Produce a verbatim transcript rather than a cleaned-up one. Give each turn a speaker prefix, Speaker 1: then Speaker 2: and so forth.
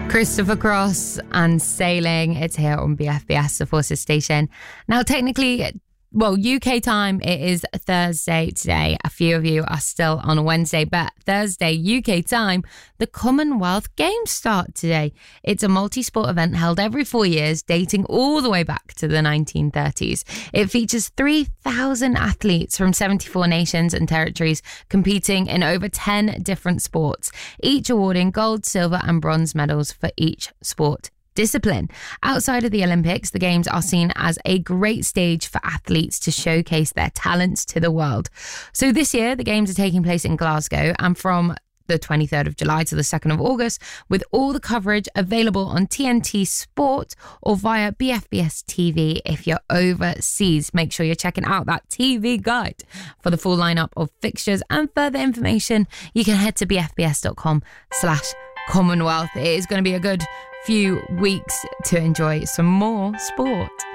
Speaker 1: Christopher Cross and Sailing. It's here on B F B S, the Forces Station. Now, technically, well, U K time, it is Thursday today. A few of you are still on a Wednesday, but Thursday, U K time, the Commonwealth Games start today. It's a multi-sport event held every four years, dating all the way back to the nineteen thirties. It features three thousand athletes from seventy-four nations and territories competing in over ten different sports, each awarding gold, silver and bronze medals for each sport discipline. Outside of the Olympics, the Games are seen as a great stage for athletes to showcase their talents to the world. So this year, the Games are taking place in Glasgow, and from the twenty-third of July to the second of August, with all the coverage available on T N T Sport or via B F B S T V if you're overseas. Make sure you're checking out that T V guide for the full lineup of fixtures and further information. You can head to bfbs.com slash Commonwealth. It is going to be a good few weeks to enjoy some more sport.